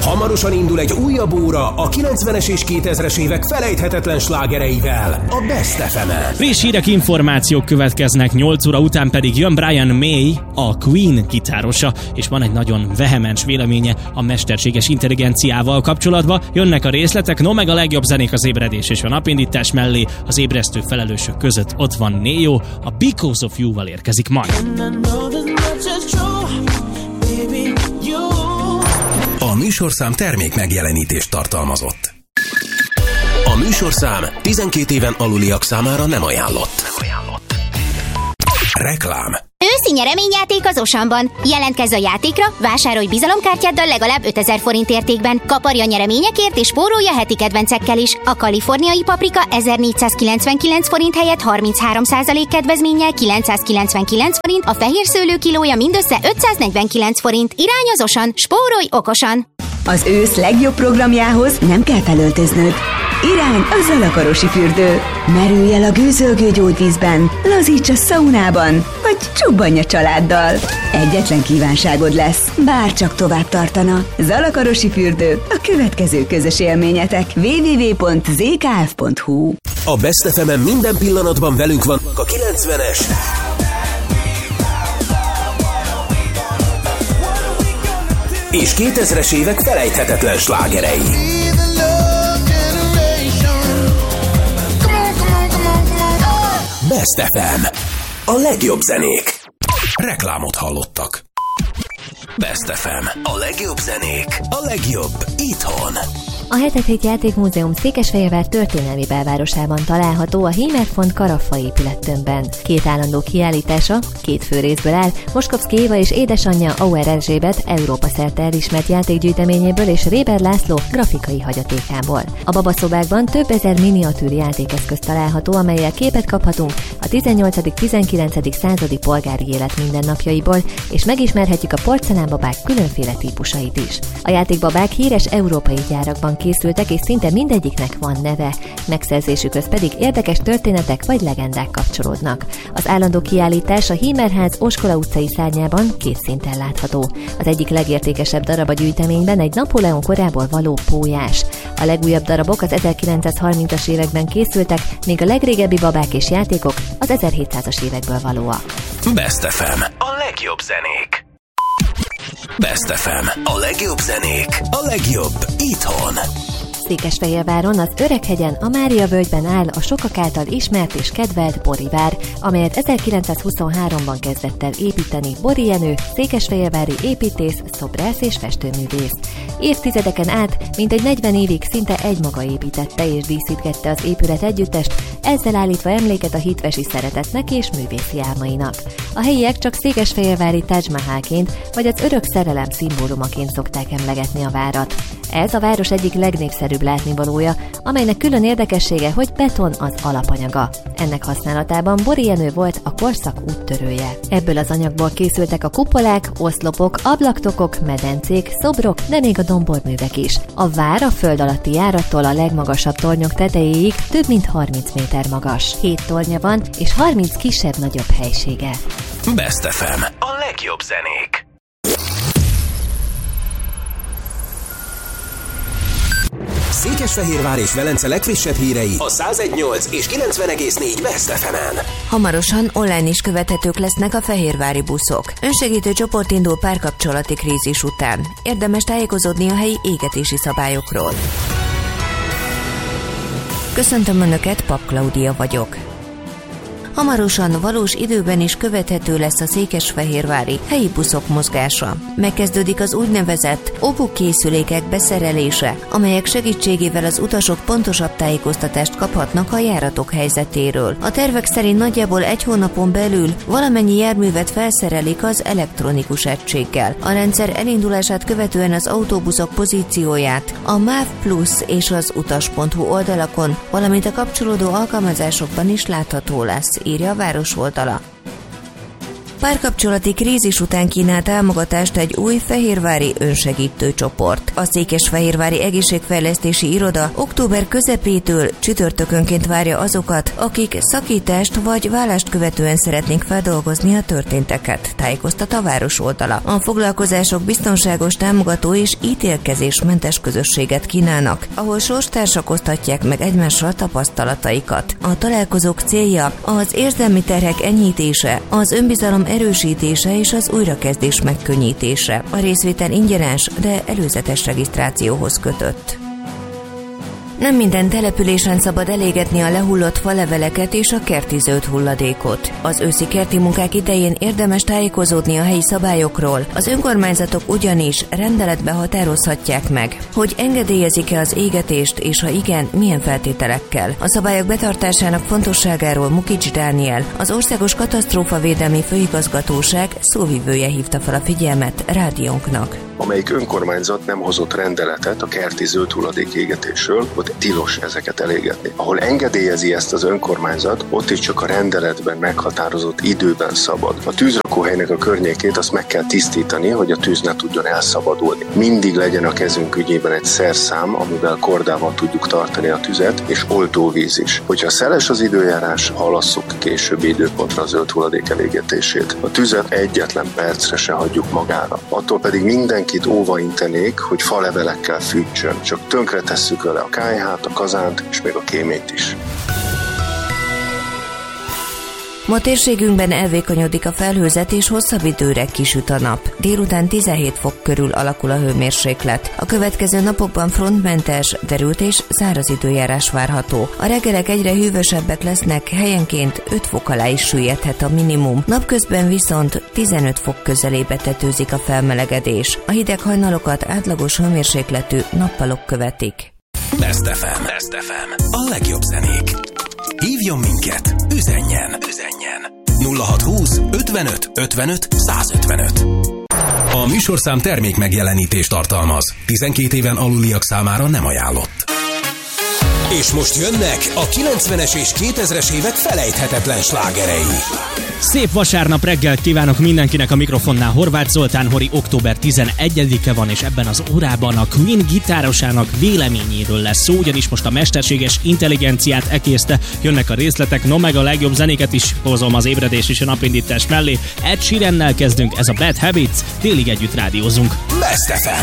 Hamarosan indul egy újabb óra a 90-es és 2000-es évek felejthetetlen slágereivel, a Best FM-en. Friss hírek, információk következnek, 8 óra után pedig jön Brian May, a Queen gitárosa, és van egy nagyon vehemens véleménye a mesterséges intelligenciával kapcsolatban. Jönnek a részletek, no meg a legjobb zenék az ébredés és a napindítás mellé. Az ébresztő felelősök között ott van Neo, a Because of You-val érkezik majd. A műsorszám termék megjelenítést tartalmazott. A műsorszám 12 éven aluliak számára nem ajánlott. Reklám. Őszi nyereményjáték az Osanban. Jelentkezz a játékra, vásárolj bizalomkártyáddal legalább 5000 forint értékben. Kaparj a nyereményekért és spórolj a heti kedvencekkel is. A kaliforniai paprika 1499 forint helyett 33% kedvezménnyel 999 forint, a fehér szőlő kilója mindössze 549 forint. Irány az Osan, spórolj okosan! Az ősz legjobb programjához nem kell felöltöznöd. Irány a Zalakarosi fürdő. Merülj el a gőzölgő gyógyvízben, lazíts a szaunában, vagy csobbanj a családdal. Egyetlen kívánságod lesz, bárcsak tovább tartana. Zalakarosi fürdő, a következő közös élményetek. www.zkf.hu. A Best FM-en minden pillanatban velünk vannak a 90-es és 2000-es évek felejthetetlen slágerei. Best FM. A legjobb zenék. Reklámot hallottak. Best FM. A legjobb zenék. A legjobb itthon. A 7x7 Játékmúzeum Székesfehérvár történelmi belvárosában található a Hímerfont Karaffa épülettömbben. 2 állandó kiállítása 2 fő részből áll, Moskovszki Éva és édesanyja Auer Erzsébet Európa szerte elismert játékgyűjteményéből és Réber László grafikai hagyatékából. A babaszobákban több ezer miniatűr játékeszköz található, amelyel képet kaphatunk a 18.-19. századi polgári élet mindennapjaiból, és megismerhetjük a porcelánbabák különféle típusait is. A játékbabák híres európai gyárakban készültek, és szinte mindegyiknek van neve, megszerzésükhöz pedig érdekes történetek vagy legendák kapcsolódnak. Az állandó kiállítás a Hímerház Oskola utcai szárnyában 2 szinten látható. Az egyik legértékesebb darab a gyűjteményben egy Napóleon korából való pólyás. A legújabb darabok az 1930-as években készültek, míg a legrégebbi babák és játékok az 1700-as évekből valóak. Best FM. A legjobb zenék. Best FM. A legjobb zenék. A legjobb itthon. Székesfehérváron az Öreghegyen, a Mária völgyben áll a sokak által ismert és kedvelt Borivár, amelyet 1923-ban kezdett el építeni Bori Jenő, székesfehérvári építész, szobrász és festőművész. Évtizedeken át, mintegy 40 évig szinte egymaga építette és díszítgette az épület együttest, ezzel állítva emléket a hitvesi szeretetnek és művészi álmainak. A helyiek csak székesfehérvári Taj Mahalként vagy az örök szerelem szimbólumaként szokták emlegetni a várat. Ez a város egyik legnépszerűbb látnivalója, amelynek külön érdekessége, hogy beton az alapanyaga. Ennek használatában Bori Jenő volt a korszak úttörője. Ebből az anyagból készültek a kupolák, oszlopok, ablaktokok, medencék, szobrok, de még a domborművek is. A vár a föld alatti járattól a legmagasabb tornyok tetejéig több mint 30 méter magas. 7 tornya van, és 30 kisebb-nagyobb helysége. Best FM. A legjobb zenék. Székesfehérvár és Velence legfrissebb hírei a 101.8 és 90.4 Best FM-en. Hamarosan online is követhetők lesznek a fehérvári buszok. Önsegítő csoport indul párkapcsolati krízis után. Érdemes tájékozódni a helyi égetési szabályokról. Köszöntöm Önöket, Pap Klaudia vagyok. Hamarosan valós időben is követhető lesz a székesfehérvári helyi buszok mozgása. Megkezdődik az úgynevezett OBU készülékek beszerelése, amelyek segítségével az utasok pontosabb tájékoztatást kaphatnak a járatok helyzetéről. A tervek szerint nagyjából 1 hónapon belül valamennyi járművet felszerelik az elektronikus egységgel. A rendszer elindulását követően az autóbuszok pozícióját a MÁV Plus és az utas.hu oldalakon, valamint a kapcsolódó alkalmazásokban is látható lesz, írja a város oldala. Párkapcsolati krízis után kínált támogatást egy új fehérvári önsegítő csoport. A Székesfehérvári Egészségfejlesztési Iroda október közepétől csütörtökönként várja azokat, akik szakítást vagy vállást követően szeretnénk feldolgozni a történteket, tájékoztat a város oldala. A foglalkozások biztonságos, támogató és ítélkezésmentes közösséget kínálnak, ahol sorstársak osztatják meg egymással tapasztalataikat. A találkozók célja az érzelmi terhek enyhítése, az önbizalom erősítése és az újrakezdés megkönnyítése. A részvétel ingyenes, de előzetes regisztrációhoz kötött. Nem minden településen szabad elégetni a lehullott faleveleket és a kerti zöld hulladékot. Az őszi kerti munkák idején érdemes tájékozódni a helyi szabályokról, az önkormányzatok ugyanis rendeletbe határozhatják meg, hogy engedélyezik-e az égetést, és ha igen, milyen feltételekkel. A szabályok betartásának fontosságáról Mukics Dániel, az Országos Katasztrófavédelmi Főigazgatóság szóvivője hívta fel a figyelmet rádiónknak. Amelyik önkormányzat nem hozott rendeletet a kerti zöld hulladék égetésről, ott tilos ezeket elégetni. Ahol engedélyezi ezt az önkormányzat, ott is csak a rendeletben meghatározott időben szabad. A tűzrakóhelynek a környékét azt meg kell tisztítani, hogy a tűz ne tudjon elszabadulni. Mindig legyen a kezünk ügyében egy szerszám, amivel kordával tudjuk tartani a tüzet, és oltóvíz is. Hogyha szeles az időjárás, halasszuk későbbi időpontra a zöld hulladék elégetését. A tüzet egyetlen percre se hagyjuk magára. Attól pedig mindenkit óvaintenék, hogy falevelekkel fűtsön. Csak tönkre tesszük vele a kályhát, a kazánt és még a kémét is. Ma térségünkben elvékonyodik a felhőzet és hosszabb időre kisüt a nap. Délután 17 fok körül alakul a hőmérséklet. A következő napokban frontmentes, derült és száraz időjárás várható. A reggelek egyre hűvösebbek lesznek, helyenként 5 fok alá is süllyedhet a minimum. Napközben viszont 15 fok közelébe tetőzik a felmelegedés. A hideg hajnalokat átlagos hőmérsékletű nappalok követik. Best FM. A legjobb zenék. Hívjon minket, üzenjen. 0620 55 55 155. A műsorszám termék megjelenítést tartalmaz. 12 éven aluliak számára nem ajánlott. És most jönnek a 90-es és 2000-es évek felejthetetlen slágerei. Szép vasárnap reggelt kívánok mindenkinek, a mikrofonnál Horváth Zoltán Hori. Október 11-e van, és ebben az órában a Queen gitárosának véleményéről lesz szó, ugyanis most a mesterséges intelligenciát ekészte, jönnek a részletek, no meg a legjobb zenéket is hozom az ébredés és a napindítás mellé. Ed Sheerannel kezdünk, ez a Bad Habits, délig együtt rádiózunk. Best FM.